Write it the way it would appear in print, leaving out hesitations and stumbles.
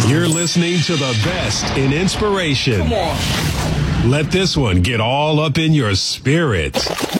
You're listening to the best in inspiration. Come on. Let this one get all up in your spirit.